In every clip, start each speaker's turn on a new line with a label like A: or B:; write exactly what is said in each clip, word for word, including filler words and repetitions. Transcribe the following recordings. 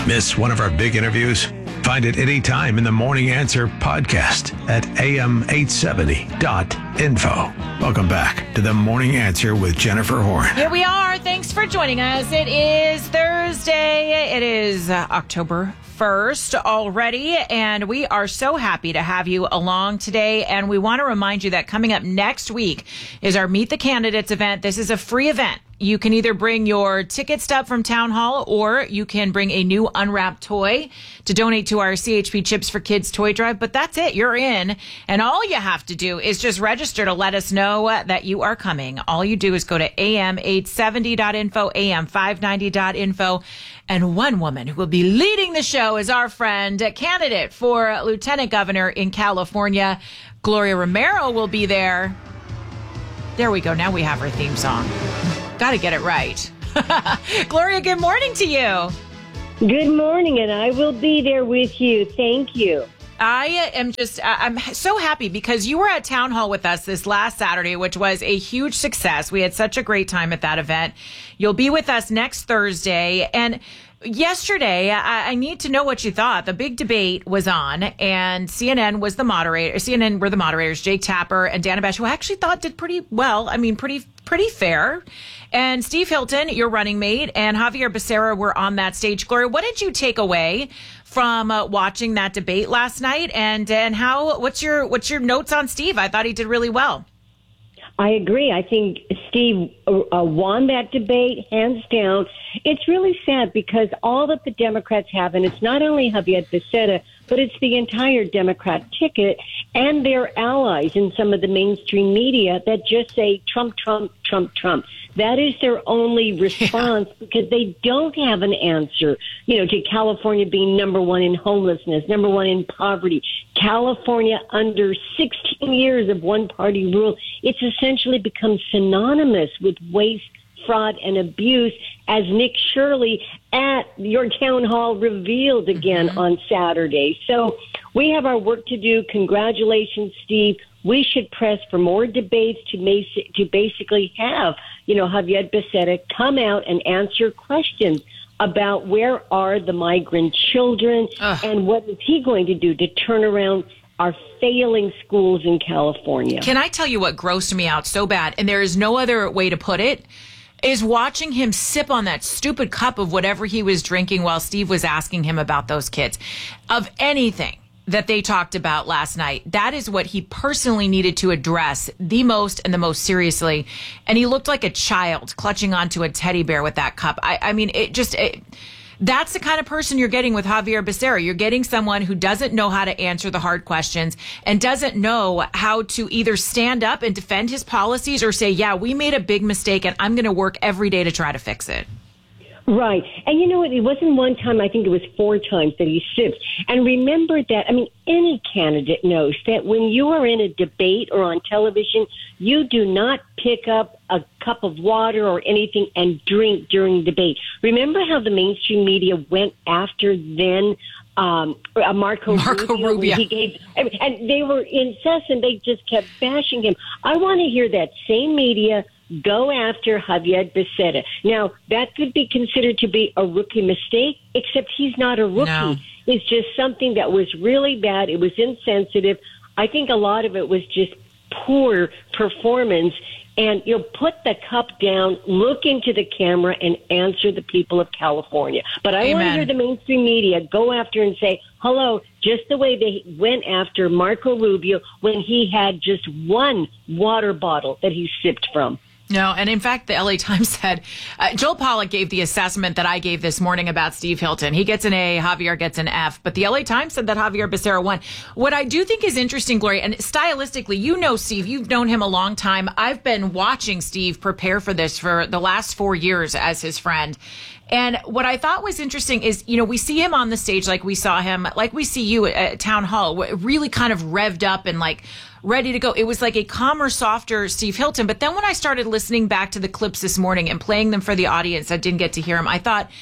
A: Miss one of our big interviews? Find it anytime in the Morning Answer podcast at a m eight seventy dot info. Welcome back to the Morning Answer with Jennifer Horn.
B: Here we are. Thanks for joining us. It is Thursday. It is uh, October first already, and we are so happy to have you along today. And we want to remind you that coming up next week is our Meet the Candidates event. This is a free event. You can either bring your ticket stub from Town Hall, or you can bring a new unwrapped toy to donate to our C H P Chips for Kids toy drive. But that's it. You're in. And all you have to do is just register to let us know that you are coming. All you do is go to a m eight seventy dot info, a m five ninety dot info. And one woman who will be leading the show is our friend, candidate for Lieutenant Governor in California. Gloria Romero will be there. There we go. Now we have our theme song. Got to get it right. Gloria, good morning to you.
C: Good morning, and I will be there with you. Thank you.
B: I am just, I'm so happy because you were at Town Hall with us this last Saturday, which was a huge success. We had such a great time at that event. You'll be with us next Thursday. And yesterday, I, I need to know what you thought. The big debate was on, and C N N was the moderator. C N N were the moderators, Jake Tapper and Dana Bash, who I actually thought did pretty well. I mean, pretty, pretty fair. And Steve Hilton, your running mate, and Javier Becerra were on that stage. Gloria, what did you take away from uh, watching that debate last night? And and how? What's your what's your notes on Steve? I thought he did really well.
C: I agree. I think Steve uh, won that debate, hands down. It's really sad because all that the Democrats have, and it's not only Javier Becerra, but it's the entire Democrat ticket and their allies in some of the mainstream media that just say Trump, Trump, Trump, Trump. That is their only response, yeah, because they don't have an answer, you know, to California being number one in homelessness, number one in poverty. California, under sixteen years of one-party rule, it's essentially become synonymous with waste, fraud, and abuse, as Nick Shirley at your town hall revealed again mm-hmm. on Saturday. So we have our work to do. Congratulations, Steve. We should press for more debates to basi- to basically have, you know, Javier Becerra come out and answer questions about where are the migrant children Ugh. and what is he going to do to turn around our failing schools in California.
B: Can I tell you what grossed me out so bad, and there is no other way to put it, is watching him sip on that stupid cup of whatever he was drinking while Steve was asking him about those kids. Of anything that they talked about last night, that is what he personally needed to address the most and the most seriously. And he looked like a child clutching onto a teddy bear with that cup. I, I mean, it just... It, that's the kind of person you're getting with Javier Becerra. You're getting someone who doesn't know how to answer the hard questions and doesn't know how to either stand up and defend his policies or say, yeah, we made a big mistake and I'm going to work every day to try to fix it.
C: Right. And you know what? It wasn't one time. I think it was four times that he sipped. And remember that, I mean, any candidate knows that when you are in a debate or on television, you do not pick up a cup of water or anything and drink during debate. Remember how the mainstream media went after then um, uh, Marco,
B: Marco
C: Rubio?
B: Rubio.
C: He gave, and they were incessant. They just kept bashing him. I want to hear that same media go after Javier Becerra. Now, that could be considered to be a rookie mistake, except he's not a rookie.
B: No.
C: It's just something that was really bad. It was insensitive. I think a lot of it was just poor performance. And, you know, put the cup down, look into the camera, and answer the people of California. But I
B: Amen.
C: want to hear the mainstream media go after and say, hello, just the way they went after Marco Rubio when he had just one water bottle that he sipped from.
B: No, and in fact, the L A Times said, uh, Joel Pollack gave the assessment that I gave this morning about Steve Hilton. He gets an A, Javier gets an F, but the L A Times said that Javier Becerra won. What I do think is interesting, Gloria, and stylistically, you know Steve, you've known him a long time. I've been watching Steve prepare for this for the last four years as his friend. And what I thought was interesting is, you know, we see him on the stage like we saw him, like we see you at Town Hall, really kind of revved up and like ready to go. It was like a calmer, softer Steve Hilton. But then when I started listening back to the clips this morning and playing them for the audience that didn't get to hear him, I thought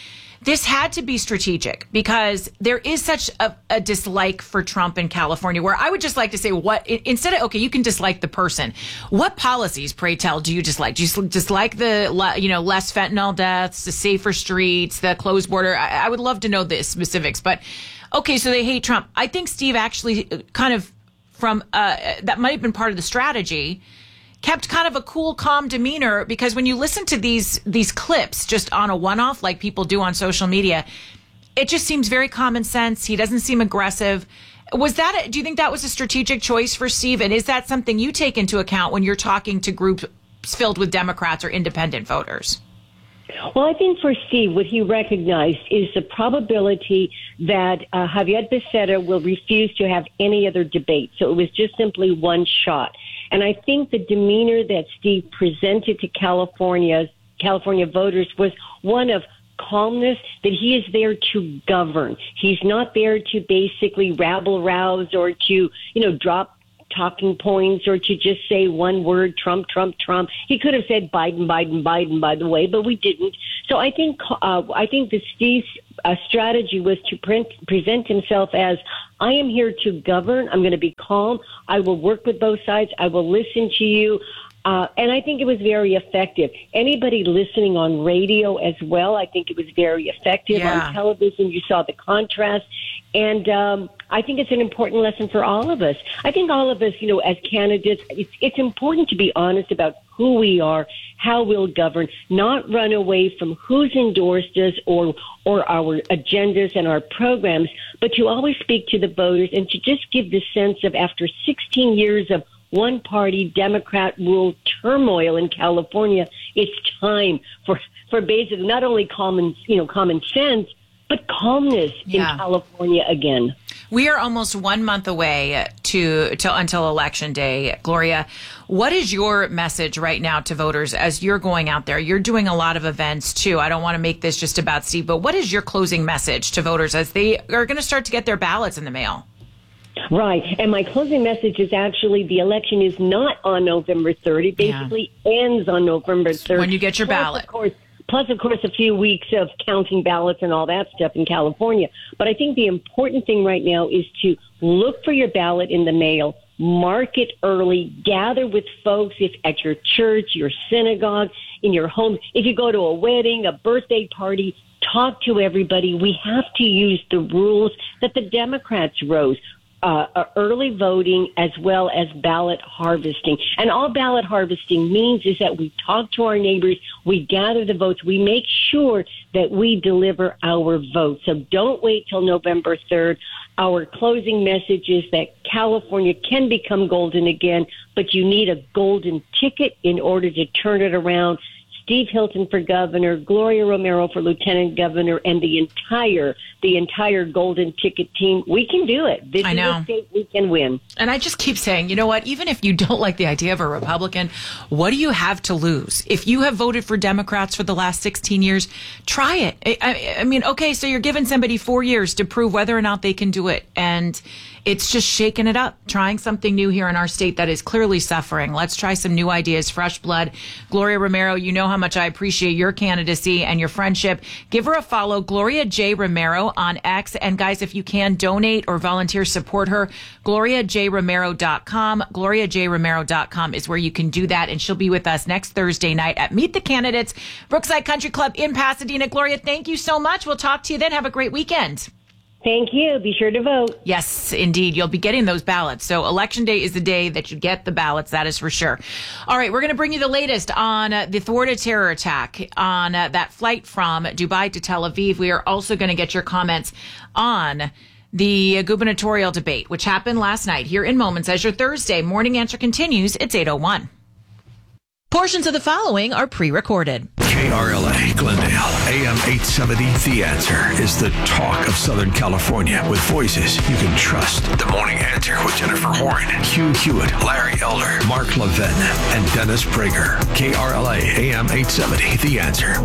B: this had to be strategic because there is such a, a dislike for Trump in California, where I would just like to say, what instead of, okay, you can dislike the person. What policies, pray tell, do you dislike? Do you dislike the, you know, less fentanyl deaths, the safer streets, the closed border? I, I would love to know the specifics, but okay, so they hate Trump. I think Steve actually kind of from, uh, that might have been part of the strategy, kept kind of a cool, calm demeanor, because when you listen to these these clips just on a one-off like people do on social media, it just seems very common sense. He doesn't seem aggressive. Was that a, do you think that was a strategic choice for Steve? And is that something you take into account when you're talking to groups filled with Democrats or independent voters?
C: Well, I think for Steve, what he recognized is the probability that uh, Javier Becerra will refuse to have any other debate. So it was just simply one shot. And I think the demeanor that Steve presented to California's California voters was one of calmness, that he is there to govern. He's not there to basically rabble rouse or to, you know, drop talking points or to just say one word, Trump, Trump, Trump. He could have said Biden, Biden, Biden, by the way, but we didn't. So I think uh, I think the Steve's uh, strategy was to print, present himself as, I am here to govern. I'm going to be calm. I will work with both sides. I will listen to you. Uh, and I think it was very effective. Anybody listening on radio as well, I think it was very effective.
B: Yeah.
C: On television, you saw the contrast. And um, I think it's an important lesson for all of us. I think all of us, you know, as candidates, it's, it's important to be honest about who we are, how we'll govern, not run away from who's endorsed us or or our agendas and our programs, but to always speak to the voters and to just give the sense of, after sixteen years of one-party Democrat-ruled turmoil in California, it's time for for basically not only common, you know, common sense, but calmness
B: Yeah.
C: in California again.
B: We are almost one month away to, to until Election Day. Gloria, what is your message right now to voters as you're going out there? You're doing a lot of events too. I don't want to make this just about Steve, but what is your closing message to voters as they are going to start to get their ballots in the mail?
C: Right. And my closing message is actually the election is not on November third. It basically yeah. ends on November third.
B: When you get your
C: plus,
B: ballot.
C: Of course, plus, of course, a few weeks of counting ballots and all that stuff in California. But I think the important thing right now is to look for your ballot in the mail, mark it early, gather with folks if at your church, your synagogue, in your home. If you go to a wedding, a birthday party, talk to everybody. We have to use the rules that the Democrats wrote. Uh, early voting as well as ballot harvesting. And all ballot harvesting means is that we talk to our neighbors, we gather the votes, we make sure that we deliver our votes. So don't wait till November third. Our closing message is that California can become golden again, but you need a golden ticket in order to turn it around. Steve Hilton for governor, Gloria Romero for lieutenant governor, and the entire the entire golden ticket team. We can do it. This
B: I
C: is
B: know.
C: a state we can win.
B: And I just keep saying, you know what, even if you don't like the idea of a Republican, what do you have to lose? If you have voted for Democrats for the last sixteen years, try it. I, I, I mean, okay, so you're giving somebody four years to prove whether or not they can do it. And it's just shaking it up, trying something new here in our state that is clearly suffering. Let's try some new ideas, fresh blood. Gloria Romero, you know how much I appreciate your candidacy and your friendship. Give her a follow, Gloria J. Romero on X. And guys, if you can donate or volunteer, support her, gloria j romero dot com. gloria j romero dot com is where you can do that. And she'll be with us next Thursday night at Meet the Candidates, Brookside Country Club in Pasadena. Gloria, thank you so much. We'll talk to you then. Have a great weekend.
C: Thank you. Be sure to vote.
B: Yes, indeed. You'll be getting those ballots. So Election Day is the day that you get the ballots. That is for sure. All right. We're going to bring you the latest on uh, the thwarted terror attack on uh, that flight from Dubai to Tel Aviv. We are also going to get your comments on the gubernatorial debate, which happened last night here in moments as your Thursday morning answer continues. It's eight oh one. Portions of the following are pre-recorded.
A: K R L A Glendale, A M eight seventy. The Answer is the talk of Southern California with voices you can trust. The Morning Answer with Jennifer Horn, Hugh Hewitt, Larry Elder, Mark Levin, and Dennis Prager. K R L A, A M eight seventy. The Answer.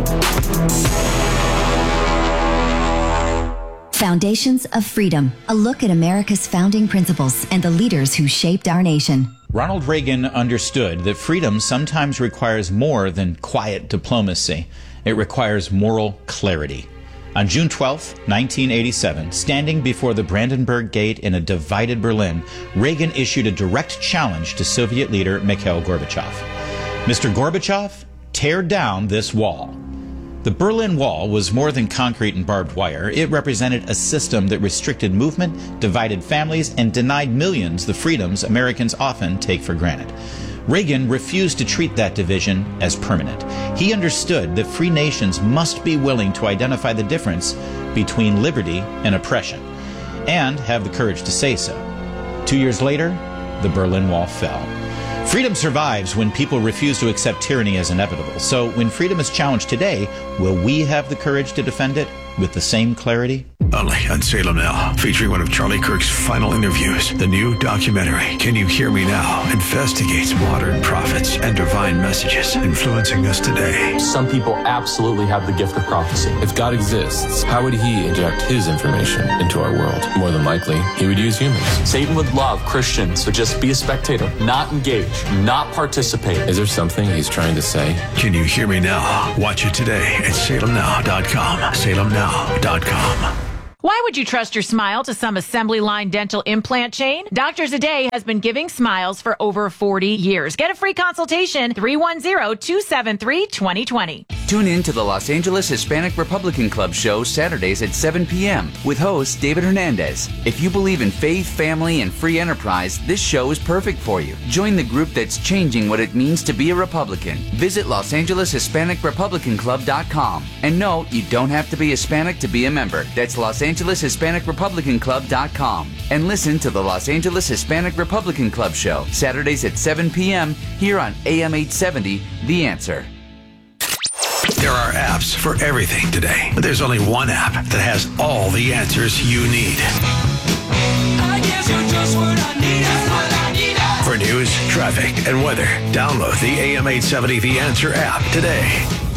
D: Foundations of Freedom, a look at America's founding principles and the leaders who shaped our nation.
E: Ronald Reagan understood that freedom sometimes requires more than quiet diplomacy. It requires moral clarity. On June twelfth, nineteen eighty-seven, standing before the Brandenburg Gate in a divided Berlin, Reagan issued a direct challenge to Soviet leader Mikhail Gorbachev. Mister Gorbachev, tear down this wall. The Berlin Wall was more than concrete and barbed wire. It represented a system that restricted movement, divided families, and denied millions the freedoms Americans often take for granted. Reagan refused to treat that division as permanent. He understood that free nations must be willing to identify the difference between liberty and oppression, and have the courage to say so. Two years later, the Berlin Wall fell. Freedom survives when people refuse to accept tyranny as inevitable. So when freedom is challenged today, will we have the courage to defend it with the same clarity?
A: Only on Salem Now, featuring one of Charlie Kirk's final interviews. The new documentary, Can You Hear Me Now?, investigates modern prophets and divine messages influencing us today.
F: Some people absolutely have the gift of prophecy. If God exists, how would he inject his information into our world? More than likely, he would use humans. Satan would love Christians to just be a spectator, not engage, not participate. Is there something he's trying to say?
A: Can You Hear Me Now? Watch it today at salem now dot com. salem now dot com.
B: Why would you trust your smile to some assembly line dental implant chain? Doctors A Day has been giving smiles for over forty years. Get a free consultation, three one zero, two seven three, two zero two zero.
G: Tune in to the Los Angeles Hispanic Republican Club show Saturdays at seven p.m. with host David Hernandez. If you believe in faith, family, and free enterprise, this show is perfect for you. Join the group that's changing what it means to be a Republican. Visit Los Angeles Hispanic Republican Club dot com. And no, you don't have to be Hispanic to be a member. That's Los Angeles Hispanic Republican Club dot com. And listen to the Los Angeles Hispanic Republican Club show Saturdays at seven p.m. here on A M eight seventy, The Answer.
A: There are apps for everything today, but there's only one app that has all the answers you need.
H: I guess you're just what I need, what I need.
A: For news, traffic, and weather, download the A M eight seventy The Answer app today.